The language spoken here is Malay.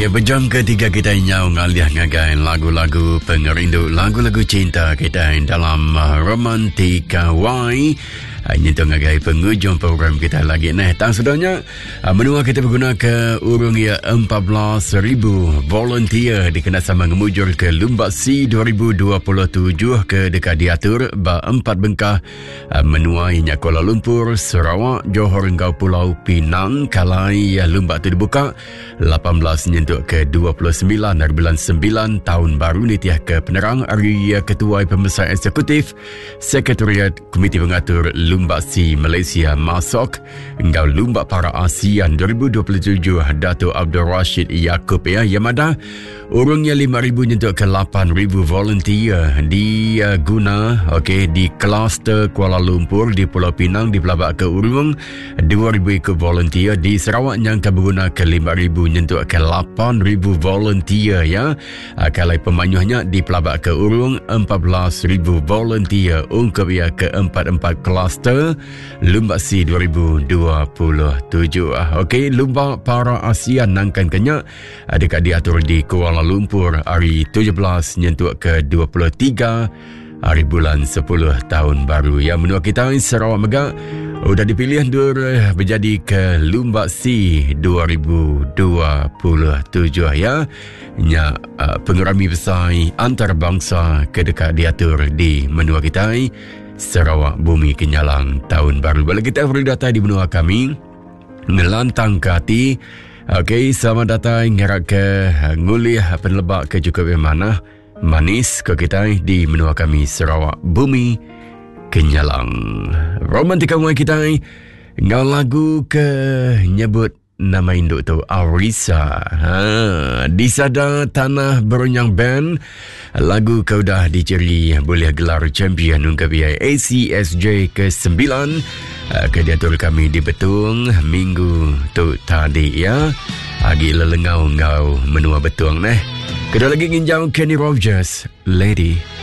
Ya, berjam ketiga kita nyau ngalih ngagai lagu-lagu pengerindu, lagu-lagu cinta kita dalam Romantika Y. Ini tu ngagai penghujung program kita lagi. Tang sudahnya menua kita berguna ke urung ya 14,000 volunteer dikena sama ngemujur ke Lumba C 2027 ke dekat diatur ba 4 bengkah menua inya Kuala Lumpur, Sarawak, Johor engkau Pulau Pinang. Kalai Lumba tu dibuka 18 nyentuk ke 29 dari bulan 9 tahun baru ni tiah ke penerang hari Ketua Pembesar Eksekutif Sekretariat Komiti Pengatur Lumba C Malaysia Masok engkau Lumba Para ASEAN 2027 Dato' Abdul Rashid Yaakob Yamada urungnya 5,000 nyentuk ke 8,000 volunteer di guna di kluster Kuala Lumpur, di Pulau Pinang, di Pelabak ke Urung 2,000 ikut volunteer, di Sarawak yang berguna ke 5,000 nyentuk ke 8,000 volunteer ya. Kalau pemanyuhnya di Pelabak ke Urung 14,000 volunteer ungkap ya ke 4 kluster Lumba C 2027. Lumba Para ASEAN nangkan kenyak dekat diatur di Kuala Lumpur hari 17 nyentuk ke 23 hari bulan 10 tahun baru. Yang menua kita Sarawak Megak sudah dipilih untuk menjadi ke Lumba C 2027 ya. Pengerami besar antarabangsa ke dekat diatur di menua kita Sarawak Bumi Kenyalang tahun baru. Bila kita berdata di menua kami ngelantang ke hati. Selamat datang ngerak ke ngulih penlebak ke cukup mana manis ke kita di menua kami Sarawak Bumi Kenyalang. Romantika mulai kita ngau lagu ke nyebut nama induk tu Arisa. Di sada tanah berunyang band lagu kau dah diceri boleh gelar champion ungkap ACSJ ke-9 ke diatur kami di Betung minggu tu tadi ya. Agi lelengau ngau menua Betung Kedua lagi nginjau Kenny Rogers Lady.